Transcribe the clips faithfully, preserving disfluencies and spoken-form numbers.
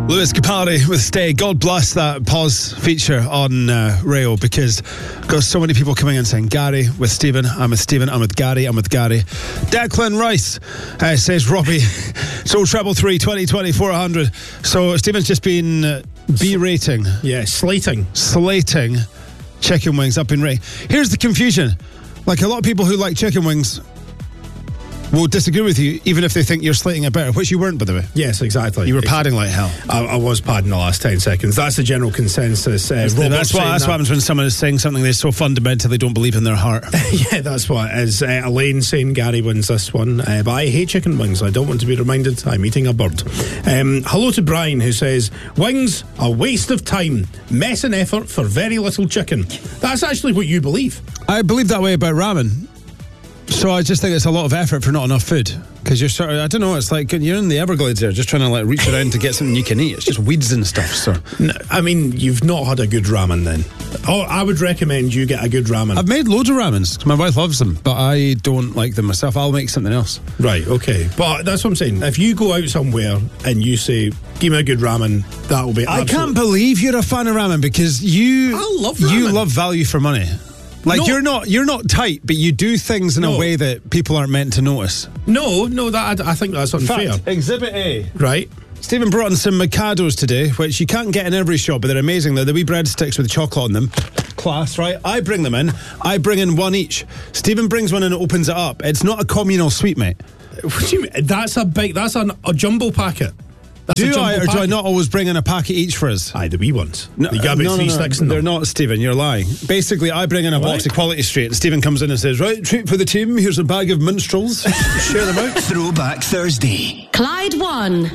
Lewis Capaldi with Stay. God bless that pause feature on uh, Rail, because got so many people coming in saying, Gary with Stephen, I'm with Stephen, I'm with Gary, I'm with Gary. Declan Rice uh, says, Robbie, so treble three, twenty, twenty, four hundred. So Stephen's just been uh, berating. Yeah, slating. Slating chicken wings up in Ray. Here's the confusion. Like, a lot of people who like chicken wings will disagree with you, even if they think you're slating it better, which you weren't, by the way. Yes, exactly. You were padding like hell. I, I was padding the last ten seconds. That's the general consensus. Uh, that's, that's, what, that's that. what happens when someone is saying something they so fundamentally don't believe in their heart. Yeah, that's what it is. Uh, Elaine saying Gary wins this one. Uh, but I hate chicken wings. I don't want to be reminded I'm eating a bird. Um, hello to Brian, who says, wings, a waste of time. Mess and effort for very little chicken. That's actually what you believe. I believe that way about ramen. So I just think it's a lot of effort for not enough food. Because you're sort of, I don't know, it's like you're in the Everglades there, just trying to like reach around to get something you can eat. It's just weeds and stuff. So no, I mean, you've not had a good ramen then. Oh, I would recommend you get a good ramen. I've made loads of ramens because my wife loves them, but I don't like them myself. I'll make something else. Right, okay. But that's what I'm saying. If you go out somewhere and you say, give me a good ramen, that will be I absolute- can't believe you're a fan of ramen, because you I love ramen. You love value for money. Like, no. you're not you're not tight, but you do things in no. a way that people aren't meant to notice. No, no, that I, I think that's unfair. Fact, Exhibit A. Right. Stephen brought in some Mikados today, which you can't get in every shop, but they're amazing. They're the wee breadsticks with chocolate on them. Class, right? I bring them in. I bring in one each. Stephen brings one and opens it up. It's not a communal sweet, mate. What do you mean? That's a big, that's an, a jumbo packet. That's do a jumbo I, or packet. do I not always bring in a packet each for us? Aye, the wee ones. No, you got about no, three no, no. sticks in They're them. not, Stephen. You're lying. Basically, I bring in a box Right. of Quality Street, and Stephen comes in and says, right, treat for the team. Here's a bag of minstrels. Share them out. Throwback Thursday. Clyde one.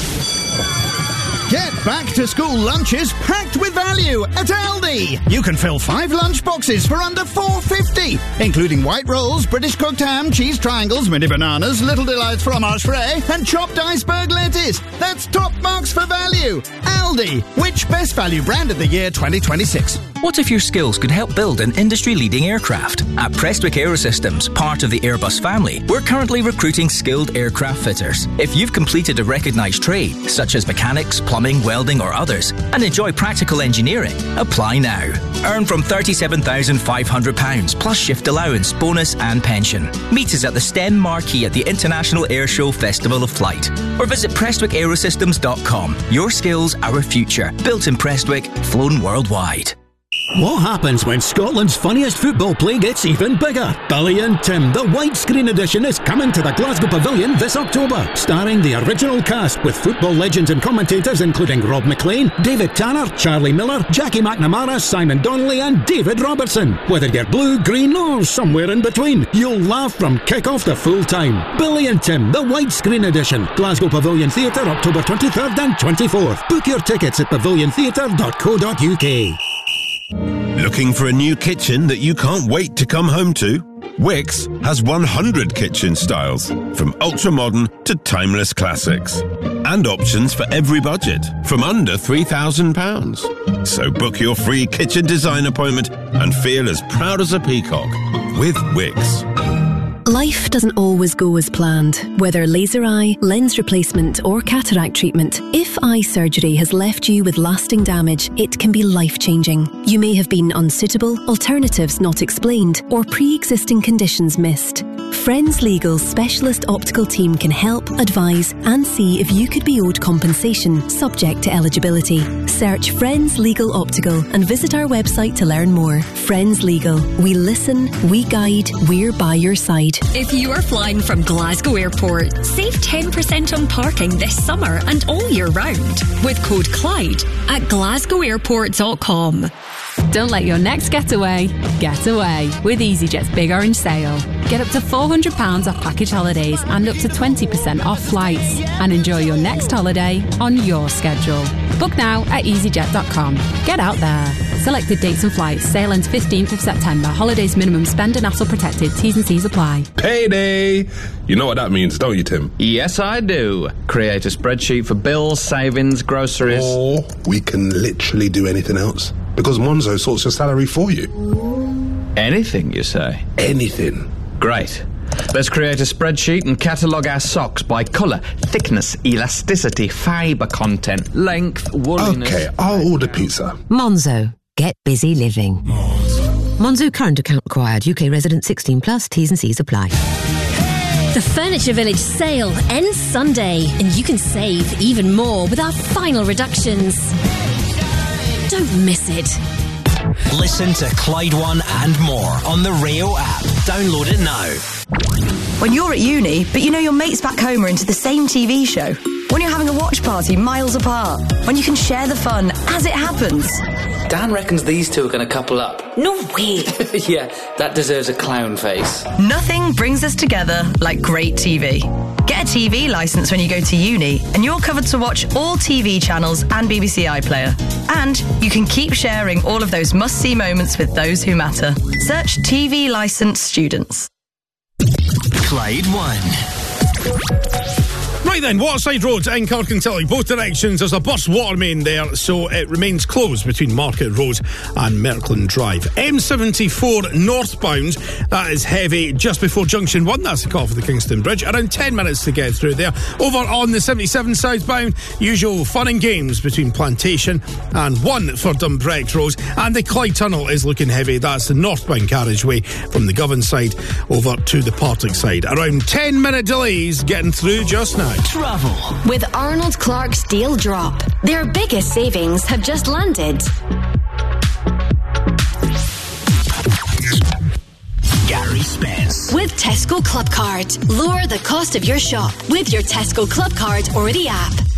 Get back to school lunches packed with value at Aldi. You can fill five lunch boxes for under four fifty, including white rolls, British cooked ham, cheese triangles, mini bananas, little delights fromage frais, and chopped iceberg lettuce. That's top marks for value. Aldi, which best value brand of the year twenty twenty-six? What if your skills could help build an industry-leading aircraft? At Prestwick Aerosystems, part of the Airbus family, we're currently recruiting skilled aircraft fitters. If you've completed a recognised trade, such as mechanics, plumbing, welding or others, and enjoy practical engineering, apply now. Earn from thirty-seven thousand five hundred pounds plus shift allowance, bonus and pension. Meet us at the STEM Marquee at the International Airshow Festival of Flight, or visit prestwick aerosystems dot com. Your skills, our future. Built in Prestwick, flown worldwide. What happens when Scotland's funniest football play gets even bigger? Billy and Tim, the widescreen edition, is coming to the Glasgow Pavilion this October, starring the original cast with football legends and commentators including Rob McLean, David Tanner, Charlie Miller, Jackie McNamara, Simon Donnelly and David Robertson. Whether you're blue, green or somewhere in between, you'll laugh from kick-off to full-time. Billy and Tim, the widescreen edition, Glasgow Pavilion Theatre, October twenty-third and twenty-fourth. Book your tickets at pavilion theatre dot co dot uk. Looking for a new kitchen that you can't wait to come home to? Wix has one hundred kitchen styles, from ultra-modern to timeless classics. And options for every budget, from under three thousand pounds. So book your free kitchen design appointment and feel as proud as a peacock with Wix. Life doesn't always go as planned. Whether laser eye, lens replacement or cataract treatment, if eye surgery has left you with lasting damage, it can be life-changing. You may have been unsuitable, alternatives not explained, or pre-existing conditions missed. Friends Legal's specialist optical team can help, advise and see if you could be owed compensation, subject to eligibility. Search Friends Legal Optical and visit our website to learn more. Friends Legal. We listen, we guide, we're by your side. If you are flying from Glasgow Airport, save ten percent on parking this summer and all year round with code Clyde at glasgow airport dot com. Don't let your next getaway get away with EasyJet's Big Orange Sale. Get up to four hundred pounds off package holidays and up to twenty percent off flights. And enjoy your next holiday on your schedule. Book now at easy jet dot com. Get out there. Selected dates and flights. Sale ends fifteenth of September. Holidays minimum spend and hassle protected. T's and C's apply. Payday! You know what that means, don't you, Tim? Yes, I do. Create a spreadsheet for bills, savings, groceries. Or we can literally do anything else. Because Monzo sorts your salary for you. Anything, you say? Anything. Great. Let's create a spreadsheet and catalogue our socks by colour, thickness, elasticity, fibre content, length, wooliness... Okay, I'll order pizza. Monzo. Get busy living. Monzo current account required. U K resident sixteen plus. T's and C's apply. The Furniture Village sale ends Sunday, and you can save even more with our final reductions. Don't miss it. Listen to Clyde One and more on the Rio app. Download it now. When you're at uni, but you know your mates back home are into the same T V show. When you're having a watch party miles apart. When you can share the fun as it happens. Dan reckons these two are going to couple up. No way! Yeah, that deserves a clown face. Nothing brings us together like great T V. Get a T V licence when you go to uni, and you're covered to watch all T V channels and B B C iPlayer. And you can keep sharing all of those must-see moments with those who matter. Search T V licensed students. Clyde One. Right then, Waterside Road in Kirkintilly, both directions. There's a burst water main there, so it remains closed between Market Road and Merkland Drive. M seventy-four northbound, that is heavy just before Junction one. That's the call for the Kingston Bridge. Around ten minutes to get through there. Over on the seventy-seven southbound, usual fun and games between Plantation and one for Dumbrecht Road. And the Clyde Tunnel is looking heavy. That's the northbound carriageway from the Govan side over to the Partick side. Around ten minute delays getting through just now. Travel with Arnold Clark's Deal Drop. Their biggest savings have just landed. Gary Spence. With Tesco Club Card. Lower the cost of your shop with your Tesco Club Card or the app.